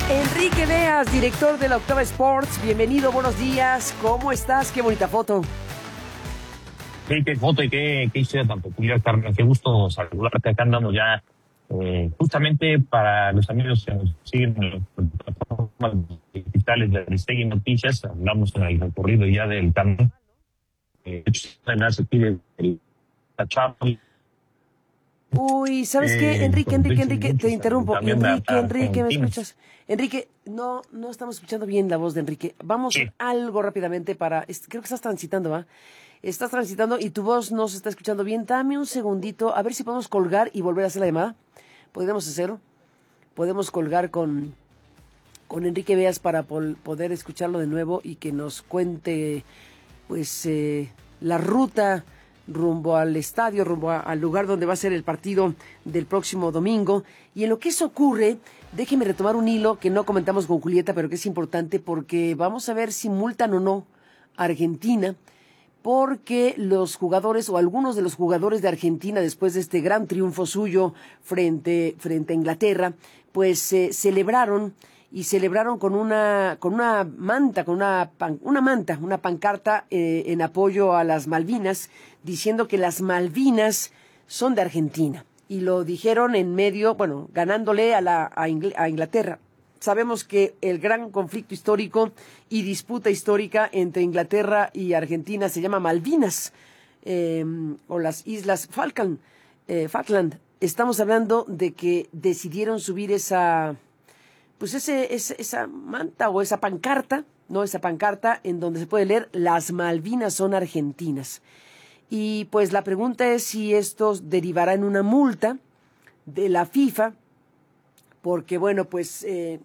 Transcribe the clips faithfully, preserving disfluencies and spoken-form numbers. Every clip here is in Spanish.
Enrique Beas, director de la Octava Sports, bienvenido, buenos días, ¿cómo estás? Qué bonita foto. Qué, qué foto y qué, qué historia tan peculiar, Carmen. Qué gusto saludarte. Acá andamos ya eh, justamente para los amigos que nos siguen en las plataformas digitales de Aristegui Noticias. Hablamos en el recorrido ya del camino. Eh, se pide el Chapo. Uy, ¿sabes qué? Eh, Enrique, Enrique, Enrique, te muchos, interrumpo. también Enrique, a, a Enrique, ¿me Argentina. escuchas? Enrique, no, no estamos escuchando bien la voz de Enrique. Vamos Sí. a algo rápidamente para... es- Creo que estás transitando, ¿va? Estás transitando y tu voz no se está escuchando bien. Dame un segundito, a ver si podemos colgar y volver a hacer la llamada. ¿Podemos hacerlo? Podemos colgar con, con Enrique Beas para pol- poder escucharlo de nuevo y que nos cuente, pues, eh, la ruta rumbo al estadio, rumbo a- al lugar donde va a ser el partido del próximo domingo. Y en lo que eso ocurre, déjeme retomar un hilo que no comentamos con Julieta, pero que es importante porque vamos a ver si multan o no a Argentina, porque los jugadores o algunos de los jugadores de Argentina, después de este gran triunfo suyo frente, frente a Inglaterra, pues eh, celebraron y celebraron con una con una manta, con una pan- una manta, una pancarta eh, en apoyo a las Malvinas, diciendo que las Malvinas son de Argentina. Y lo dijeron en medio, bueno, ganándole a la a, Ingl- a Inglaterra. Sabemos que el gran conflicto histórico y disputa histórica entre Inglaterra y Argentina se llama Malvinas, eh, o las Islas Falkland, eh, Falkland. Estamos hablando de que decidieron subir esa, pues ese, ese- esa manta o esa pancarta, no esa pancarta en donde se puede leer las Malvinas son argentinas. Y pues la pregunta es si esto derivará en una multa de la FIFA, porque bueno, pues eh,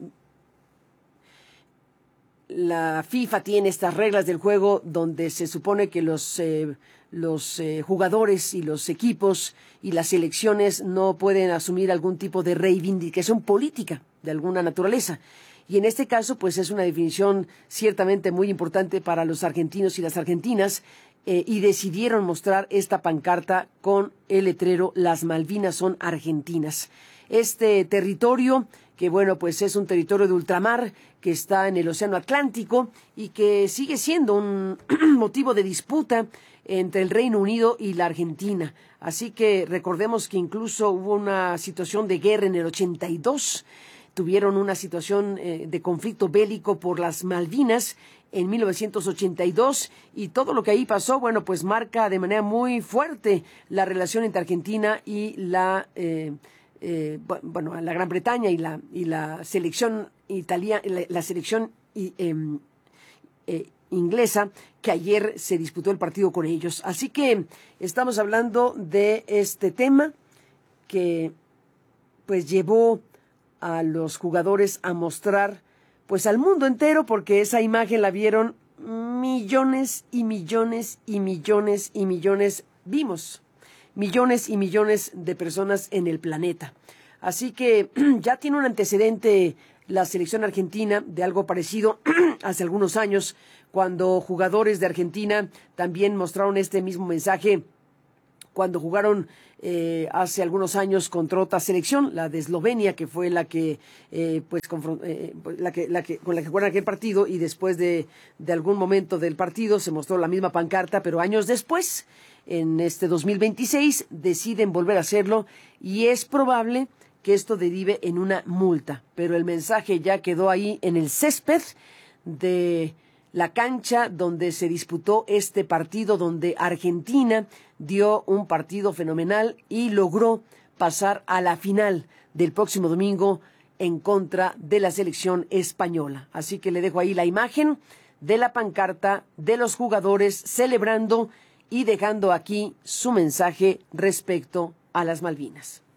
la FIFA tiene estas reglas del juego donde se supone que los, eh, los eh, jugadores y los equipos y las selecciones no pueden asumir algún tipo de reivindicación política de alguna naturaleza. Y en este caso, pues es una definición ciertamente muy importante para los argentinos y las argentinas, eh, y decidieron mostrar esta pancarta con el letrero Las Malvinas son argentinas. Este territorio, que bueno, pues es un territorio de ultramar que está en el Océano Atlántico y que sigue siendo un motivo de disputa entre el Reino Unido y la Argentina. Así que recordemos que incluso hubo una situación de guerra en el ochenta y dos, tuvieron una situación eh, de conflicto bélico por las Malvinas en mil novecientos ochenta y dos, y todo lo que ahí pasó, bueno, pues marca de manera muy fuerte la relación entre Argentina y la eh, eh, bueno, la Gran Bretaña y la y la selección italiana, la, la selección y, eh, eh, inglesa, que ayer se disputó el partido con ellos. Así que estamos hablando de este tema que pues llevó a los jugadores a mostrar pues al mundo entero, porque esa imagen la vieron millones y millones y millones y millones, vimos millones y millones de personas en el planeta. Así que ya tiene un antecedente la selección argentina de algo parecido hace algunos años, cuando jugadores de Argentina también mostraron este mismo mensaje cuando jugaron eh, hace algunos años contra otra selección, la de Eslovenia, que fue la que, eh, pues, eh, la que, la que, con la que jugaron aquel partido, y después de, de algún momento del partido se mostró la misma pancarta, pero años después, en este dos mil veintiséis, deciden volver a hacerlo, y es probable que esto derive en una multa, pero el mensaje ya quedó ahí en el césped de la cancha donde se disputó este partido, donde Argentina dio un partido fenomenal y logró pasar a la final del próximo domingo en contra de la selección española. Así que le dejo ahí la imagen de la pancarta de los jugadores celebrando y dejando aquí su mensaje respecto a las Malvinas.